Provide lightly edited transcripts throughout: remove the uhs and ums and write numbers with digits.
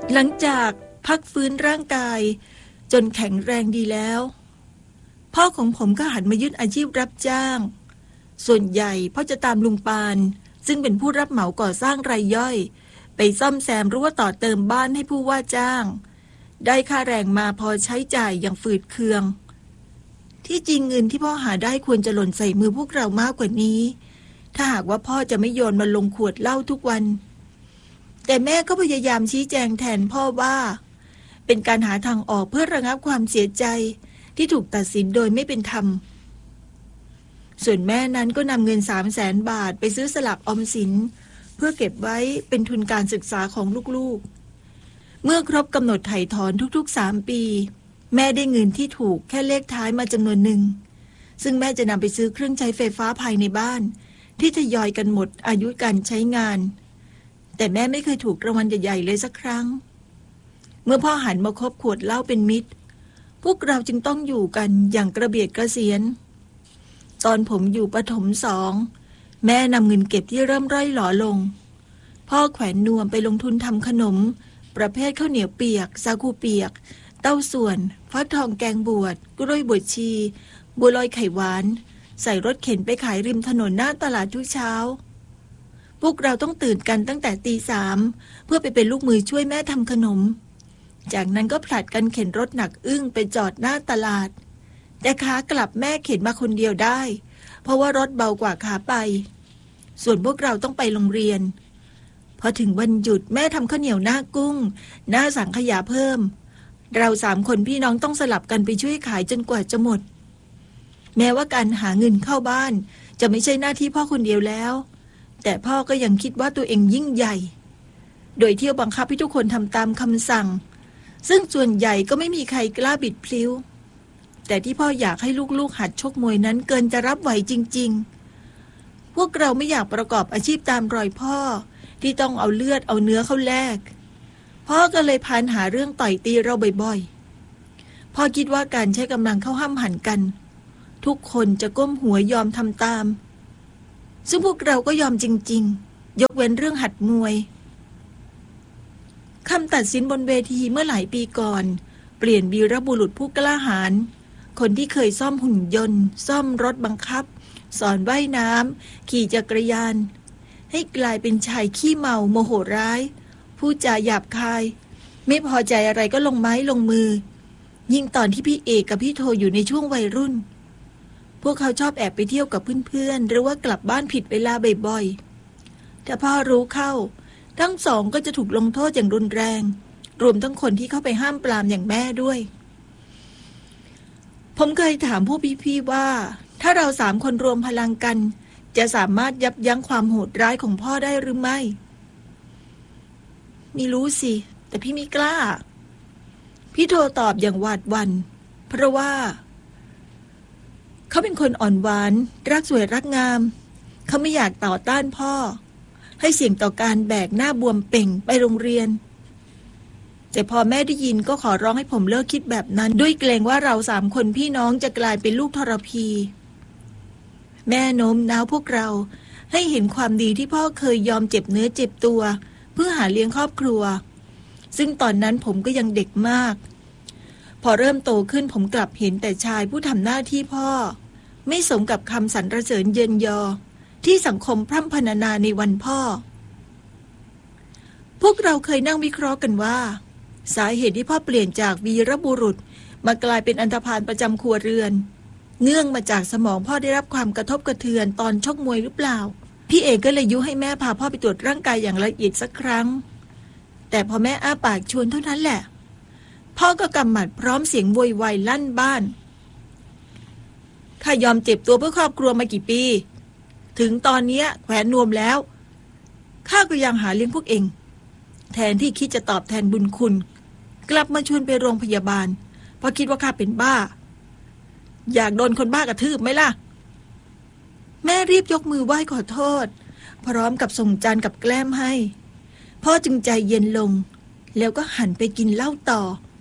หลังจากพักฟื้นร่างกายจนแข็งแรงดีแล้วพ่อของผมก็หันมายึดอาชีพรับจ้างส่วนใหญ่พ่อจะตามลุงปานซึ่งเป็นผู้รับเหมาก่อสร้างรายย่อยไปซ่อมแซมหรือว่าต่อเติมบ้านให้ผู้ว่าจ้างได้ค่าแรงมาพอใช้จ่ายอย่างฝืดเคืองที่จริงเงินที่พ่อหาได้ควรจะหล่นใส่มือพวกเรามากกว่านี้ถ้าหากว่าพ่อจะไม่โยนมาลงขวดเหล้าทุกวันแต่แม่ก็พยายามชี้แจงแทนพ่อว่าเป็นการหาทางออกเพื่อระงับความเสียใจที่ถูกตัดสินโดยไม่เป็นธรรมส่วนแม่นั้นก็นำเงิน300,000 บาทไปซื้อสลากออมสินเพื่อเก็บไว้เป็นทุนการศึกษาของลูกๆเมื่อครบกำหนดไถ่ถอนทุกๆ3 ปีแม่ได้เงินที่ถูกแค่เลขท้ายมาจำนวนหนึ่งซึ่งแม่จะนำไปซื้อเครื่องใช้ไฟฟ้าภายในบ้านที่ทยอยกันหมดอายุการใช้งานแต่แม่ไม่เคยถูกรางวัลใหญ่ๆเลยสักครั้งเมื่อพ่อหันมาคบขวดเหล้าเป็นมิตรพวกเราจึงต้องอยู่กันอย่างกระเบียดกระเสียนตอนผมอยู่ประถม2แม่นำเงินเก็บที่เริ่มร่อยหลอลงพ่อแขวนนวมไปลงทุนทำขนมประเภทข้าวเหนียวเปียกสาคูเปียกเต้าส่วนฟักทองแกงบวชกล้วยบวชชีบัวลอยไข่หวานใส่รถเข็นไปขายริมถนนหน้าตลาดทุกเช้าพวกเราต้องตื่นกันตั้งแต่ตี 3เพื่อไปเป็นลูกมือช่วยแม่ทำขนมจากนั้นก็ผลัดกันเข็นรถหนักอึ้งไปจอดหน้าตลาดแต่ขากลับแม่เข็นมาคนเดียวได้เพราะว่ารถเบากว่าขาไปส่วนพวกเราต้องไปโรงเรียนพอถึงวันหยุดแม่ทำข้าวเหนียวหน้ากุ้งหน้าสังขยาเพิ่มเรา3 คนพี่น้องต้องสลับกันไปช่วยขายจนกว่าจะหมดแม้ว่าการหาเงินเข้าบ้านจะไม่ใช่หน้าที่พ่อคนเดียวแล้วแต่พ่อก็ยังคิดว่าตัวเองยิ่งใหญ่โดยเที่ยวบังคับให้ทุกคนทำตามคำสั่งซึ่งส่วนใหญ่ก็ไม่มีใครกล้าบิดพลิ้วแต่ที่พ่ออยากให้ลูกๆหัดชกมวยนั้นเกินจะรับไหวจริงๆพวกเราไม่อยากประกอบอาชีพตามรอยพ่อที่ต้องเอาเลือดเอาเนื้อเข้าแลกพ่อก็เลยพานหาเรื่องต่อยตีเราบ่อยๆพ่อคิดว่าการใช้กำลังเข้าห้ามหันกันทุกคนจะก้มหัวยอมทำตามซึ่งพวกเราก็ยอมจริงๆยกเว้นเรื่องหัดมวยคำตัดสินบนเวทีเมื่อหลายปีก่อนเปลี่ยนวีรบุรุษผู้กล้าหาญคนที่เคยซ่อมหุ่นยนต์ซ่อมรถบังคับสอนว่ายน้ำขี่จักรยานให้กลายเป็นชายขี้เมาโมโหร้ายพูดจาหยาบคายไม่พอใจอะไรก็ลงไม้ลงมือยิ่งตอนที่พี่เอกกับพี่โทอยู่ในช่วงวัยรุ่นพวกเขาชอบแอบไปเที่ยวกับเพื่อนๆหรือว่ากลับบ้านผิดเวลาบ่อยๆแต่พ่อรู้เข้าทั้งสองก็จะถูกลงโทษอย่างรุนแรงรวมทั้งคนที่เข้าไปห้ามปรามอย่างแม่ด้วยผมเคยถามพวกพี่ๆว่าถ้าเรา3 คนรวมพลังกันจะสามารถยับยั้งความโหดร้ายของพ่อได้หรือไม่ไม่รู้สิแต่พี่ไม่กล้าพี่โทรตอบอย่างหวาดหวั่นเพราะว่าเขาเป็นคนอ่อนหวานรักสวยรักงามเขาไม่อยากต่อต้านพ่อให้เสี่ยงต่อการแบกหน้าบวมเป่งไปโรงเรียนแต่พอแม่ได้ยินก็ขอร้องให้ผมเลิกคิดแบบนั้นด้วยเกรงว่าเรา3 คนพี่น้องจะกลายเป็นลูกทรพีแม่โน้มน้าวพวกเราให้เห็นความดีที่พ่อเคยยอมเจ็บเนื้อเจ็บตัวเพื่อหาเลี้ยงครอบครัวซึ่งตอนนั้นผมก็ยังเด็กมากพอเริ่มโตขึ้นผมกลับเห็นแต่ชายผู้ทำหน้าที่พ่อไม่สมกับคำสรรเสริญเยินยอที่สังคมพร่ำพรรณนาในวันพ่อพวกเราเคยนั่งวิเคราะห์กันว่าสาเหตุที่พ่อเปลี่ยนจากวีรบุรุษมากลายเป็นอันธพาลประจำครัวเรือนเนื่องมาจากสมองพ่อได้รับความกระทบกระเทือนตอนชกมวยหรือเปล่าพี่เอกก็เลยยุให้แม่พาพ่อไปตรวจร่างกายอย่างละเอียดสักครั้งแต่พอแม่อ้าปากชวนเท่านั้นแหละพ่อก็กำหมัดพร้อมเสียงโวยวายลั่นบ้านข้ายอมเจ็บตัวเพื่อครอบครัวมากี่ปีถึงตอนนี้แขวนนวมแล้วข้าก็ยังหาเลี้ยงพวกเองแทนที่คิดจะตอบแทนบุญคุณกลับมาชวนไปโรงพยาบาลเพราะคิดว่าข้าเป็นบ้าอยากโดนคนบ้ากระทืบไหมล่ะแม่รีบยกมือไหว้ขอโทษพร้อมกับส่งจานกับแกล้มให้พ่อจึงใจเย็นลงแล้วก็หันไปกินเหล้าต่อ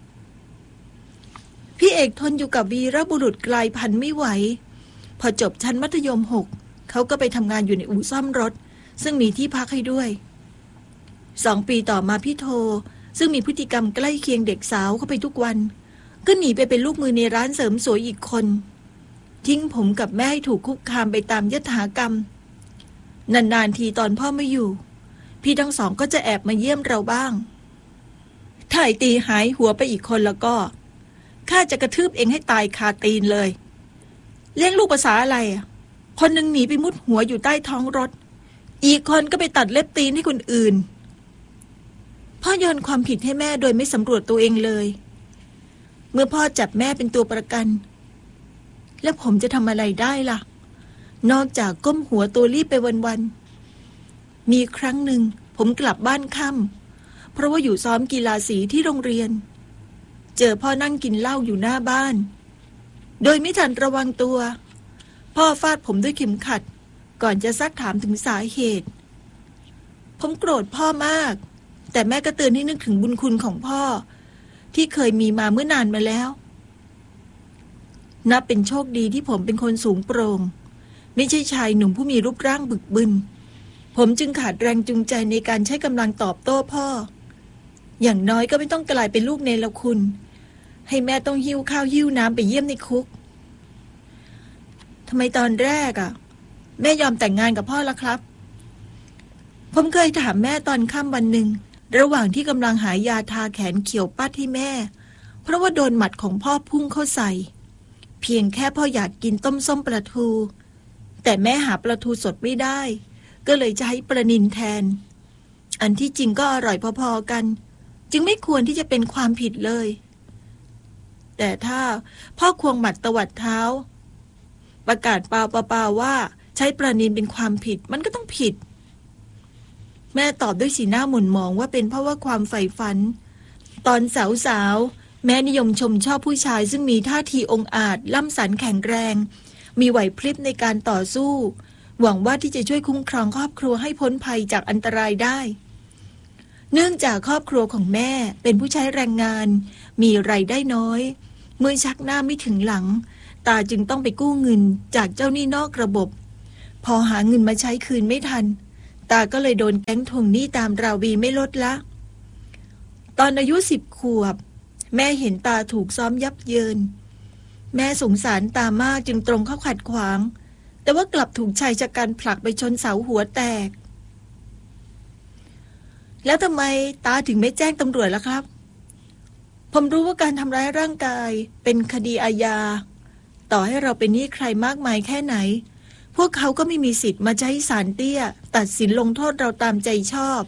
พี่เอกทนอยู่กับวีรบุรุษกลายพันธุ์ไม่ไหวพอจบชั้นมัธยม6เขาก็ไปทำงานอยู่ในอู่ซ่อมรถซึ่งมีที่พักให้ด้วย2 ปีต่อมาพี่โทซึ่งมีพฤติกรรมใกล้เคียงเด็กสาวเข้าไปทุกวันก็หนีไปเป็นลูกมือในร้านเสริมสวยอีกคนทิ้งผมกับแม่ให้ถูกคุกคามไปตามยถากรรมนานๆทีตอนพ่อไม่อยู่พี่ทั้งสองก็จะแอบมาเยี่ยมเราบ้างถ้าไอ้ตีหายหัวไปอีกคนแล้วก็ข้าจะกระทืบเองให้ตายคาตีนเลยเลี้ยงลูกภาษาอะไรอ่ะคนหนึ่งหนีไปมุดหัวอยู่ใต้ท้องรถอีกคนก็ไปตัดเล็บตีนให้คนอื่นพ่อโยนความผิดให้แม่โดยไม่สำรวจตัวเองเลยเมื่อพ่อจับแม่เป็นตัวประกันแล้วผมจะทำอะไรได้ล่ะนอกจากก้มหัวตัวรีบไปวันๆมีครั้งหนึ่งผมกลับบ้านค่ำเพราะว่าอยู่ซ้อมกีฬาสีที่โรงเรียนเจอพ่อนั่งกินเหล้าอยู่หน้าบ้านโดยไม่ทันระวังตัวพ่อฟาดผมด้วยเข็มขัดก่อนจะซักถามถึงสาเหตุผมโกรธพ่อมากแต่แม่ก็เตือนให้นึกถึงบุญคุณของพ่อที่เคยมีมาเมื่อนานมาแล้วนับเป็นโชคดีที่ผมเป็นคนสูงโปร่งไม่ใช่ชายหนุ่มผู้มีรูปร่างบึกบึนผมจึงขาดแรงจูงใจในการใช้กำลังตอบโต้พ่ออย่างน้อยก็ไม่ต้องกลายเป็นลูกเนรคุณให้แม่ต้องหิ้วข้าวหิ้วน้ำไปเยี่ยมในคุกทำไมตอนแรกแม่ยอมแต่งงานกับพ่อล่ะครับผมเคยถามแม่ตอนค่ำวันหนึ่งระหว่างที่กำลังหายาทาแขนเขียวปัดให้แม่เพราะว่าโดนหมัดของพ่อพุ่งเข้าใส่เพียงแค่พ่ออยากกินต้มส้มปลาทูแต่แม่หาปลาทูสดไม่ได้ก็เลยจะให้ปลานิลแทนอันที่จริงก็อร่อยพอๆกันจึงไม่ควรที่จะเป็นความผิดเลยแต่ถ้าพ่อควงหมัดตวัดเท้าประกาศเปล่าว่าใช้ปลานิลเป็นความผิดมันก็ต้องผิดแม่ตอบด้วยสีหน้าหม่นหมองว่าเป็นเพราะว่าความใฝ่ฝันตอนสาวแม่นิยมชมชอบผู้ชายซึ่งมีท่าทีองอาจล่ำสันแข็งแรงมีไหวพริบในการต่อสู้หวังว่าที่จะช่วยคุ้มครองครอบครัวให้พ้นภัยจากอันตรายได้เนื่องจากครอบครัวของแม่เป็นผู้ใช้แรงงานมีรายได้น้อยเมื่อชักหน้าไม่ถึงหลังตาจึงต้องไปกู้เงินจากเจ้าหนี้นอกระบบพอหาเงินมาใช้คืนไม่ทันตาก็เลยโดนแก๊งทวงหนี้ตามราวีไม่ลดละตอนอายุ10 ขวบแม่เห็นตาถูกซ้อมยับเยินแม่สงสารตามากจึงตรงเข้าขัดขวางแต่ว่ากลับถูกชายชะกันผลักไปชนเสาหัวแตกแล้วทำไมตาถึงไม่แจ้งตำรวจล่ะครับผมรู้ว่าการทำร้ายร่างกายเป็นคดีอาญาต่อให้เราเป็นหนี้ใครมากมายแค่ไหนพวกเขาก็ไม่มีสิทธิ์มาใช้ศาลเตี้ยตัดสินลงโทษเราตามใจชอบ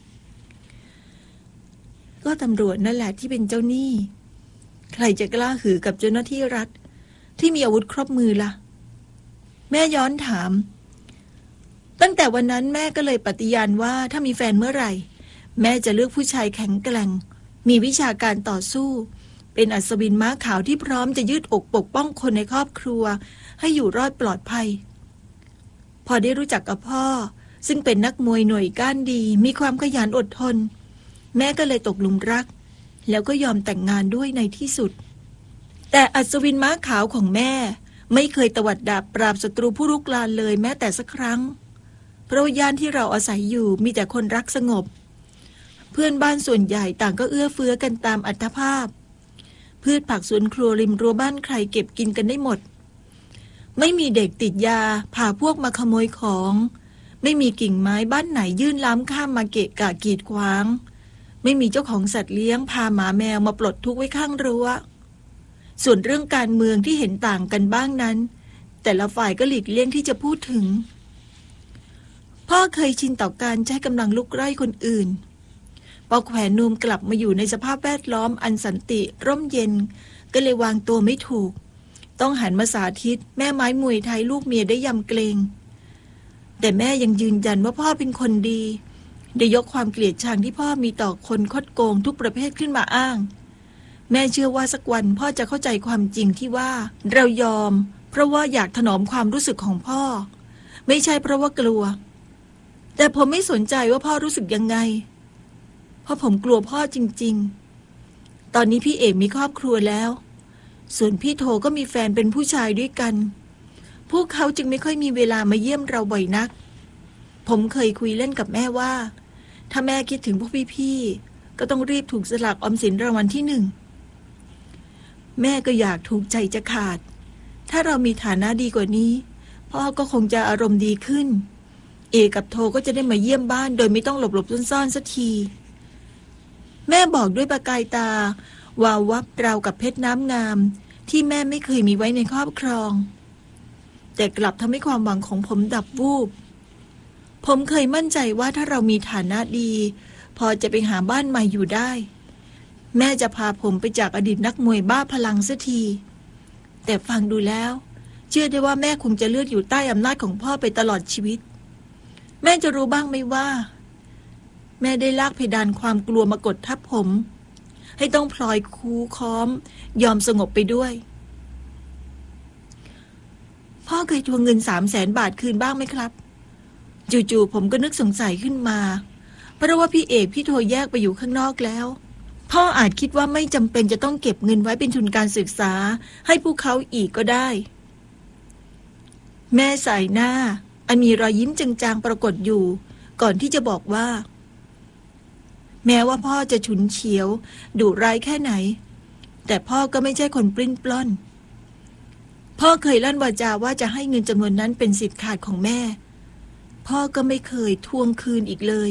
ก็ตำรวจนั่นแหละที่เป็นเจ้าหนี้ใครจะกล้าหือกับเจ้าหน้าที่รัฐที่มีอาวุธครบมือล่ะแม่ย้อนถามตั้งแต่วันนั้นแม่ก็เลยปฏิญาณว่าถ้ามีแฟนเมื่อไหร่แม่จะเลือกผู้ชายแข็งแกร่งมีวิชาการต่อสู้เป็นอัศวินม้าขาวที่พร้อมจะยืดอกปกป้องคนในครอบครัวให้อยู่รอดปลอดภัยพอได้รู้จักกับพ่อซึ่งเป็นนักมวยหน่วยก้านดีมีความขยันอดทนแม่ก็เลยตกหลุมรักแล้วก็ยอมแต่งงานด้วยในที่สุดแต่อัศวินม้าขาวของแม่ไม่เคยตวัดดาบปราบศัตรูผู้รุกรานเลยแม้แต่สักครั้งเพราะย่านที่เราอาศัยอยู่มีแต่คนรักสงบเพื่อนบ้านส่วนใหญ่ต่างก็เอื้อเฟื้อกันตามอัตภาพพืชผักสวนครัวริมรั้วบ้านใครเก็บกินกันได้หมดไม่มีเด็กติดยาพาพวกมาขโมยของไม่มีกิ่งไม้บ้านไหนยื่นล้ำข้ามมาเกะกะกีดขวางไม่มีเจ้าของสัตว์เลี้ยงพาหมาแมวมาปลดทุกข์ไว้ข้างรั้วส่วนเรื่องการเมืองที่เห็นต่างกันบ้างนั้นแต่ละฝ่ายก็หลีกเลี่ยงที่จะพูดถึงพ่อเคยชินต่อการใช้กำลังลุกไล่คนอื่นพอแขวนนวมกลับมาอยู่ในสภาพแวดล้อมอันสันติร่มเย็นก็เลยวางตัวไม่ถูกต้องหันมาสาธิตแม่ไม้มวยไทยลูกเมียได้ยำเกรงแต่แม่ยังยืนยันว่าพ่อเป็นคนดีได้ยกความเกลียดชังที่พ่อมีต่อคนคดโกงทุกประเภทขึ้นมาอ้างแม่เชื่อว่าสักวันพ่อจะเข้าใจความจริงที่ว่าเรายอมเพราะว่าอยากถนอมความรู้สึกของพ่อไม่ใช่เพราะว่ากลัวแต่ผมไม่สนใจว่าพ่อรู้สึกยังไงเพราะผมกลัวพ่อจริงๆตอนนี้พี่เอกมีครอบครัวแล้วส่วนพี่โทก็มีแฟนเป็นผู้ชายด้วยกันพวกเขาจึงไม่ค่อยมีเวลามาเยี่ยมเราบ่อยนักผมเคยคุยเล่นกับแม่ว่าถ้าแม่คิดถึงพวกพี่ๆก็ต้องรีบถูกสลากออมสินรางวัลที่ 1แม่ก็อยากถูกใจจะขาดถ้าเรามีฐานะดีกว่านี้พ่อก็คงจะอารมณ์ดีขึ้นเอกับโทก็จะได้มาเยี่ยมบ้านโดยไม่ต้องหลบๆซ่อนๆสักทีแม่บอกด้วยประกายตาวาววับราวกับเพชรน้ำงามที่แม่ไม่เคยมีไว้ในครอบครองแต่กลับทำให้ความหวังของผมดับวูบผมเคยมั่นใจว่าถ้าเรามีฐานะดีพอจะไปหาบ้านใหม่อยู่ได้แม่จะพาผมไปจากอดีตนักมวยบ้าพลังสักทีแต่ฟังดูแล้วเชื่อได้ว่าแม่คงจะเลือกอยู่ใต้อำนาจของพ่อไปตลอดชีวิตแม่จะรู้บ้างไหมว่าแม่ได้ลากเพดานความกลัวมากดทับผมให้ต้องพลอยคูค้อมยอมสงบไปด้วยพ่อเคยทวงเงิน300,000 บาทคืนบ้างไหมครับจู่ๆผมก็นึกสงสัยขึ้นมาเพราะว่าพี่เอกพี่โทแยกไปอยู่ข้างนอกแล้วพ่ออาจคิดว่าไม่จำเป็นจะต้องเก็บเงินไว้เป็นทุนการศึกษาให้พวกเขาอีกก็ได้แม่สายหน้าอันมีรอยยิ้มจางๆปรากฏอยู่ก่อนที่จะบอกว่าแม้ว่าพ่อจะฉุนเฉียวดุร้ายแค่ไหนแต่พ่อก็ไม่ใช่คนปลิ้นปล้อนพ่อเคยลั่นวาจาว่าจะให้เงินจำนวนนั้นเป็นสิทธิ์ขาดของแม่พ่อก็ไม่เคยทวงคืนอีกเลย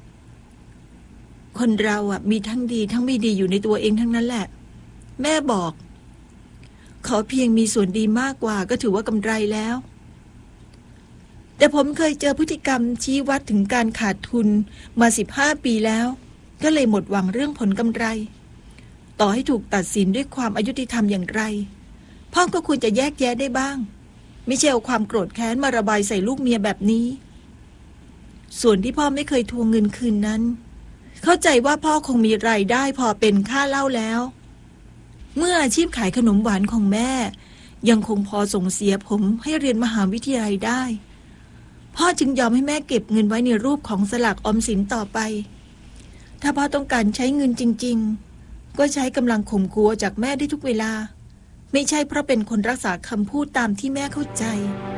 คนเรามีทั้งดีทั้งไม่ดีอยู่ในตัวเองทั้งนั้นแหละแม่บอกขอเพียงมีส่วนดีมากกว่าก็ถือว่ากำไรแล้วแต่ผมเคยเจอพฤติกรรมชี้วัดถึงการขาดทุนมา15 ปีแล้วก็เลยหมดหวังเรื่องผลกำไรต่อให้ถูกตัดสินด้วยความอายุติธรรมอย่างไรพ่อก็ควรจะแยกแยะได้บ้างไม่ใช่เอาความโกรธแค้นมาระบายใส่ลูกเมียแบบนี้ส่วนที่พ่อไม่เคยทวงเงินคืนนั้นเข้าใจว่าพ่อคงมีรายได้พอเป็นค่าเหล้าแล้วเมื่ออาชีพขายขนมหวานของแม่ยังคงพอส่งเสียผมให้เรียนมหาวิทยาลัยได้พ่อจึงยอมให้แม่เก็บเงินไว้ในรูปของสลากออมสินต่อไปถ้าพ่อต้องการใช้เงินจริงๆก็ใช้กำลังข่มขู่จากแม่ได้ทุกเวลาไม่ใช่เพราะเป็นคนรักษาคำพูดตามที่แม่เข้าใจ